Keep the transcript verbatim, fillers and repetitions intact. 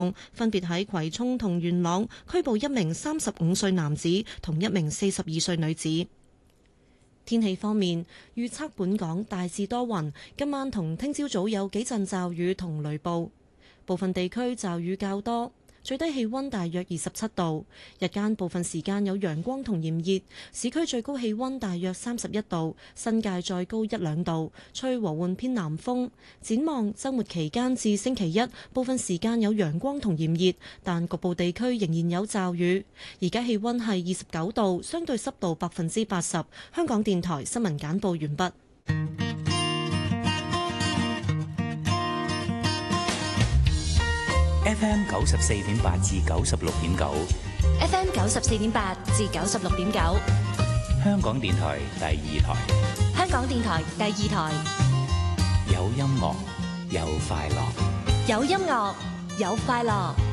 分別喺葵涌同元朗拘捕一名三十五歲男子同一名四十二歲女子。天氣方面，預測本港大致多雲，今晚同聽朝早有幾陣驟雨同雷暴，部分地區驟雨較多。最低氣溫大約二十七度，日間部分時間有陽光同炎熱，市區最高氣溫大約三十一度，新界再高一兩度，吹和緩偏南風。展望週末期間至星期一，部分時間有陽光同炎熱，但局部地區仍然有驟雨。而家氣溫係二十九度，相對濕度百分之八十。香港電台新聞簡報完畢。 F M 九十四點八至九十六點九 ，F M 九十四點八至九十六點九， 香港電台第二台， 香港電台第二台， 有音樂有快樂， 有音樂有快樂。